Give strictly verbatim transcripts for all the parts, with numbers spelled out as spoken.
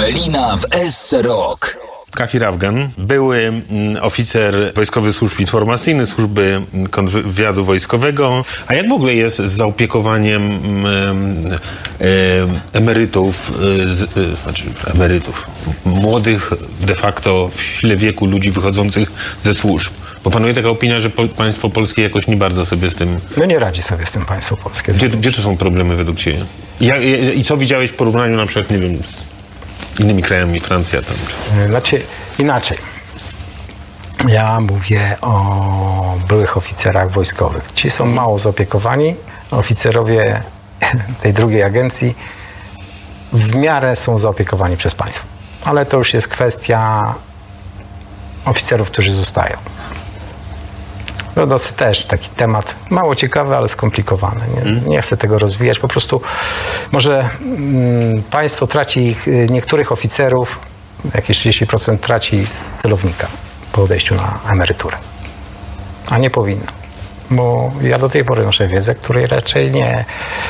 Ewelina w S Rock. Kafir Afgan, były oficer Wojskowych Służb Informacyjnych, Służby Kontrwywiadu Wojskowego. A jak w ogóle jest z zaopiekowaniem e, e, emerytów, e, znaczy emerytów, młodych de facto w sile wieku ludzi wychodzących ze służb? Bo panuje taka opinia, że po, państwo polskie jakoś nie bardzo sobie z tym... No nie radzi sobie z tym państwo polskie. Gdzie, gdzie tu są problemy według ciebie? I, i, I co widziałeś w porównaniu na przykład, nie wiem, z innymi krajami, Francja tam? Znaczy inaczej. Ja mówię o byłych oficerach wojskowych. Ci są mało zaopiekowani. Oficerowie tej drugiej agencji w miarę są zaopiekowani przez państwo. Ale to już jest kwestia oficerów, którzy zostają. No dosyć też taki temat mało ciekawy, ale skomplikowany. Nie, nie chcę tego rozwijać. Po prostu może mm, państwo traci niektórych oficerów, jakieś trzydzieści procent traci z celownika po odejściu na emeryturę. A nie powinno. Bo ja do tej pory noszę wiedzę, której raczej nie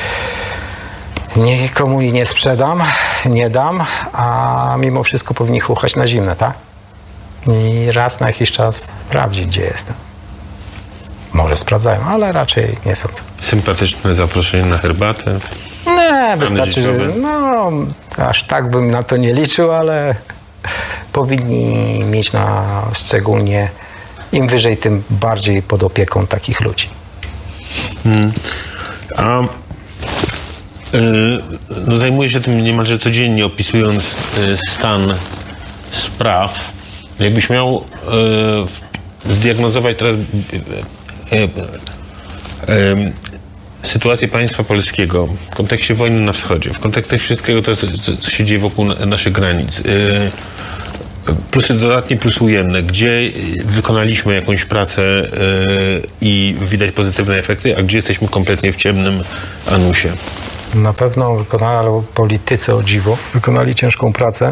nikomu nie sprzedam, nie dam, a mimo wszystko powinni chuchać na zimne, tak? I raz na jakiś czas sprawdzić, gdzie jestem. Może sprawdzają, ale raczej nie sądzę. Sympatyczne zaproszenie na herbatę? Nie, wystarczy, że no, aż tak bym na to nie liczył, ale powinni mieć na szczególnie im wyżej, tym bardziej pod opieką takich ludzi. Hmm. A yy, no zajmuję się tym niemalże codziennie, opisując yy, stan spraw. Jakbyś miał yy, zdiagnozować teraz yy, yy, yy, sytuację państwa polskiego w kontekście wojny na wschodzie, w kontekście wszystkiego, to, co się dzieje wokół naszych granic, yy, plusy dodatnie, plusy ujemne, gdzie wykonaliśmy jakąś pracę yy, i widać pozytywne efekty, a gdzie jesteśmy kompletnie w ciemnym anusie. Na pewno wykonali politycy, o dziwo, wykonali ciężką pracę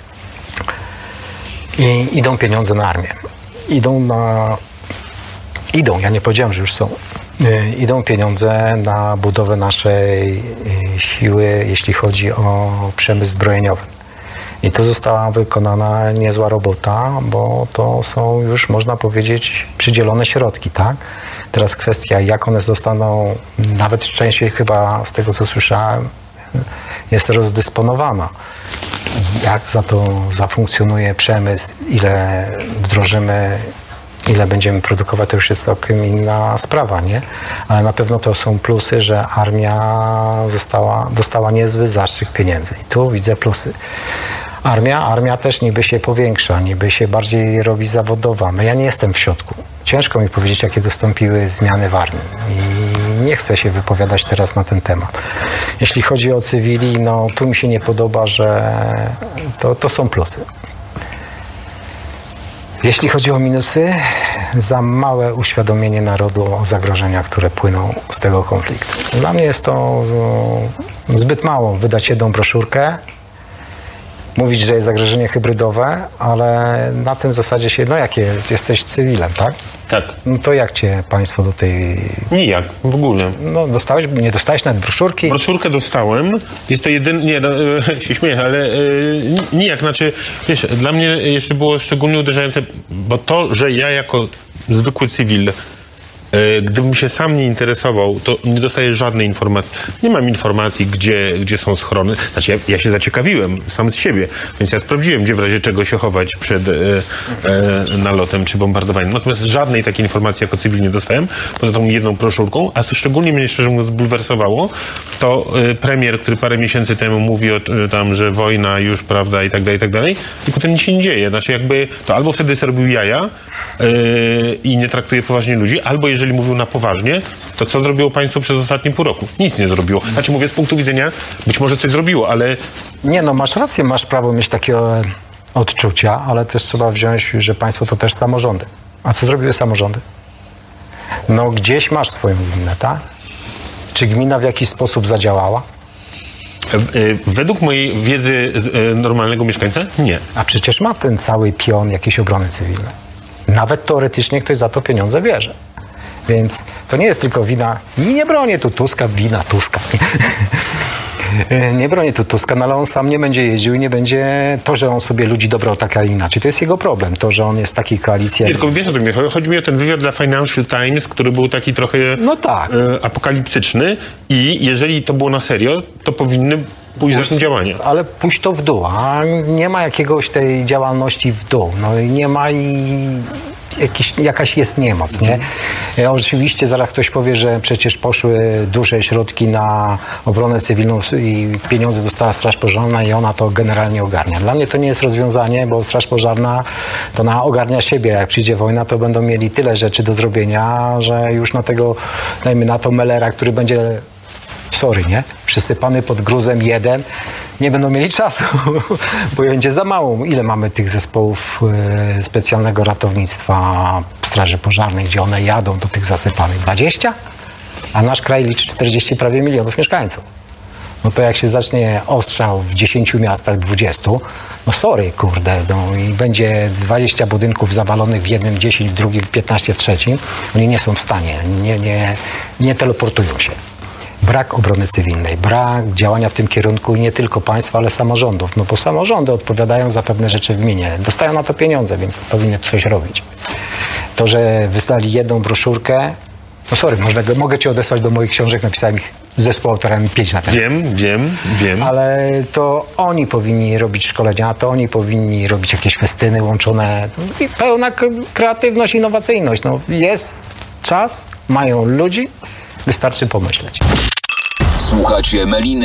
i idą pieniądze na armię. Idą na... Idą, ja nie powiedziałem, że już są. Idą pieniądze na budowę naszej siły, jeśli chodzi o przemysł zbrojeniowy. I tu została wykonana niezła robota, bo to są już, można powiedzieć, przydzielone środki, tak? Teraz kwestia, jak one zostaną, nawet częściej chyba z tego, co słyszałem, jest rozdysponowana. Jak za to zafunkcjonuje przemysł, ile wdrożymy, ile będziemy produkować, to już jest całkiem inna sprawa, nie? Ale na pewno to są plusy, że armia została, dostała niezły zastrzyk pieniędzy. I tu widzę plusy. Armia, armia też niby się powiększa, niby się bardziej robi zawodowa. No ja nie jestem w środku. Ciężko mi powiedzieć, jakie dostąpiły zmiany w armii. I nie chcę się wypowiadać teraz na ten temat. Jeśli chodzi o cywili, no tu mi się nie podoba, że to, to są plusy. Jeśli chodzi o minusy, za małe uświadomienie narodu o zagrożeniach, które płyną z tego konfliktu. Dla mnie jest to zbyt mało wydać jedną broszurkę, mówić, że jest zagrożenie hybrydowe, ale na tym zasadzie się, no jakie, jesteś cywilem, tak? Tak. No to jak cię państwo do tej... Nijak, w ogóle. No dostałeś, nie dostałeś nawet broszurki? Broszurkę dostałem. Jest to jedyny, nie, no, e, się śmieję, ale e, nijak, znaczy, wiesz, dla mnie jeszcze było szczególnie uderzające, bo to, że ja jako zwykły cywil, e, gdybym się sam nie interesował, to nie dostaję żadnej informacji. Nie mam informacji, gdzie, gdzie są schrony. Znaczy, ja, ja się zaciekawiłem sam z siebie, więc ja sprawdziłem, gdzie w razie czego się chować przed e, e, nalotem czy bombardowaniem. Natomiast żadnej takiej informacji jako cywil nie dostałem, poza tą jedną broszurką, a co szczególnie mnie szczerze mówiąc zbulwersowało, to e, premier, który parę miesięcy temu mówi o e, tam, że wojna już, prawda, i tak dalej, i tak dalej, i potem nic się nie dzieje. Znaczy jakby to albo wtedy zrobił jaja e, i nie traktuje poważnie ludzi, albo jeżeli mówił na poważnie, to co zrobiło państwo przez ostatnie pół roku? Nic nie zrobiło. Znaczy mówię z punktu widzenia, być może coś zrobiło, ale... Nie, no masz rację, masz prawo mieć takie odczucia, ale też trzeba wziąć, że państwo to też samorządy. A co zrobiły samorządy? No gdzieś masz swoją gminę, tak? Czy gmina w jakiś sposób zadziałała? Według mojej wiedzy normalnego mieszkańca nie. A przecież ma ten cały pion jakiejś obrony cywilnej. Nawet teoretycznie ktoś za to pieniądze bierze. Więc to nie jest tylko wina, i nie bronię tu Tuska, wina Tuska. Nie bronię tu Tuska, ale on sam nie będzie jeździł i nie będzie... To, że on sobie ludzi dobrał tak, a inaczej, to jest jego problem. To, że on jest w takiej koalicji... Nie, tylko wiesz o tym, chodzi mi o ten wywiad dla Financial Times, który był taki trochę No tak. e, apokaliptyczny i jeżeli to było na serio, to powinny pójść za tym działania. Ale pójść to w dół, a nie ma jakiegoś tej działalności w dół. No i nie ma i... Jakiś, jakaś jest niemoc, nie? E, oczywiście zaraz ktoś powie, że przecież poszły duże środki na obronę cywilną i pieniądze dostała Straż Pożarna i ona to generalnie ogarnia. Dla mnie to nie jest rozwiązanie, bo Straż Pożarna to ona ogarnia siebie. Jak przyjdzie wojna, to będą mieli tyle rzeczy do zrobienia, że już na tego, dajmy na to Mellera, który będzie, sorry, nie? Przysypany pod gruzem jeden, nie będą mieli czasu, bo będzie za mało. Ile mamy tych zespołów e, specjalnego ratownictwa Straży Pożarnej, gdzie one jadą do tych zasypanych? dwadzieścia? A nasz kraj liczy czterdzieści prawie milionów mieszkańców. No to jak się zacznie ostrzał w dziesięciu miastach, dwudziestu, no sorry, kurde, no i będzie dwadzieścia budynków zawalonych w jednym, dziesięć w drugim, piętnaście w trzecim, oni nie są w stanie, nie, nie, nie teleportują się. Brak obrony cywilnej, brak działania w tym kierunku i nie tylko państwa, ale samorządów. No bo samorządy odpowiadają za pewne rzeczy w gminie. Dostają na to pieniądze, więc powinny coś robić. To, że wydali jedną broszurkę, no sorry, można, mogę cię odesłać do moich książek, napisałem ich z zespołu autorami pięć lat temu. Wiem, wiem, wiem. Ale to oni powinni robić szkolenia, to oni powinni robić jakieś festyny łączone. I pełna kreatywność, innowacyjność. No, jest czas, mają ludzi, wystarczy pomyśleć. Słuchacie Meliny